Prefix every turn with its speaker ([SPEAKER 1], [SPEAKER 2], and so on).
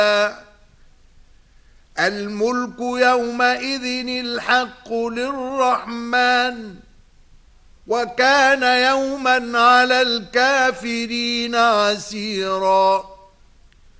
[SPEAKER 1] الملك يومئذ الحق للرحمن وكان يوما على الكافرين عسيرا.